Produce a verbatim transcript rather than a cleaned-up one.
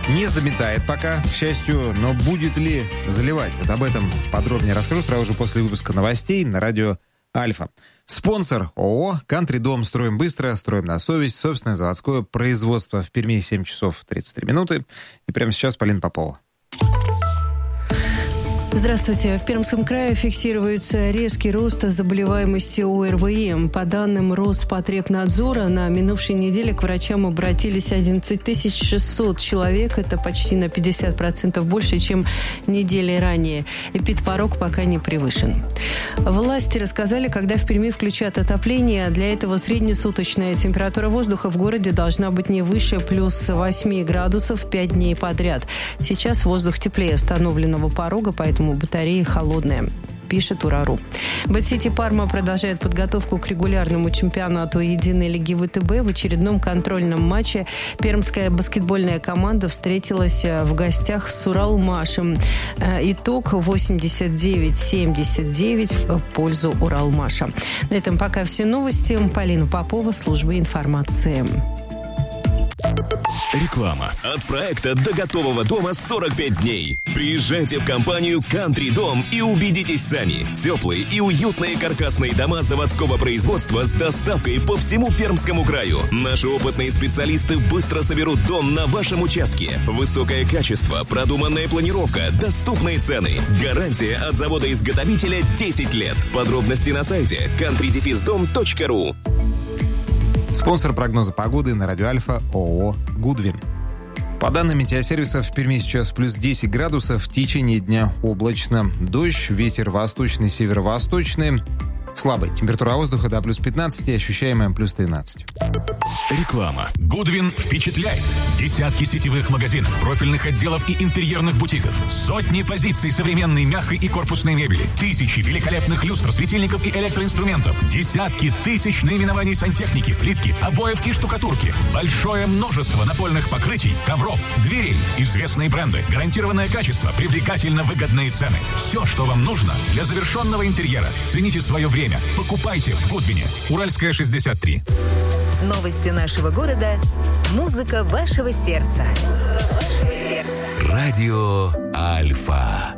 не заметает пока, к счастью, но будет ли заливать? Вот об этом подробнее расскажу сразу же после выпуска новостей на радио Альфа. Спонсор ООО «Кантри Дом». Строим быстро, строим на совесть. Собственное заводское производство. В Перми семь часов тридцать три минуты. И прямо сейчас Полина Попова. Здравствуйте. В Пермском крае фиксируется резкий рост заболеваемости ОРВИ. По данным Роспотребнадзора, на минувшей неделе к врачам обратились одиннадцать тысяч шестьсот человек. Это почти на пятьдесят процентов больше, чем недели ранее. Эпидпорог пока не превышен. Власти рассказали, когда в Перми включат отопление. Для этого среднесуточная температура воздуха в городе должна быть не выше плюс восемь градусов пять дней подряд. Сейчас воздух теплее установленного порога, поэтому батарея холодная, пишет Ура.ру. Бэд-Сити Парма продолжает подготовку к регулярному чемпионату единой лиги ВТБ. В очередном контрольном матче пермская баскетбольная команда встретилась в гостях с Уралмашем. Итог восемьдесят девять семьдесят девять в пользу Уралмаша. На этом пока все новости. Полина Попова, служба информации. Реклама. От проекта до готового дома сорок пять дней. Приезжайте в компанию «Кантри Дом» и убедитесь сами. Теплые и уютные каркасные дома заводского производства с доставкой по всему Пермскому краю. Наши опытные специалисты быстро соберут дом на вашем участке. Высокое качество, продуманная планировка, доступные цены. Гарантия от завода-изготовителя десять лет. Подробности на сайте кантри дом точка ру. Спонсор прогноза погоды на радио Альфа ООО «Гудвин». По данным метеосервиса, в Перми сейчас плюс десять градусов, в течение дня облачно. Дождь, ветер восточный, северо-восточный. Слабый. Температура воздуха до плюс пятнадцать, ощущаемая плюс тринадцать. Реклама. Гудвин впечатляет. Десятки сетевых магазинов, профильных отделов и интерьерных бутиков. Сотни позиций современной мягкой и корпусной мебели. Тысячи великолепных люстр, светильников и электроинструментов. Десятки тысяч наименований сантехники, плитки, обоев и штукатурки. Большое множество напольных покрытий, ковров, дверей. Известные бренды, гарантированное качество, привлекательно выгодные цены. Все, что вам нужно для завершенного интерьера. Цените свое время. Покупайте в Гудвине. Уральская, шестьдесят три. Новости нашего города. Музыка вашего сердца. Музыка вашего сердца. Радио Альфа.